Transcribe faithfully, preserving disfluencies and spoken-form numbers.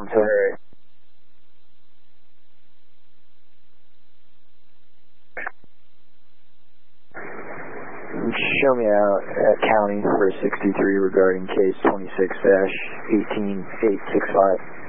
Sorry. Show me out at county for sixty-three regarding case twenty-six dash eighteen eight six five.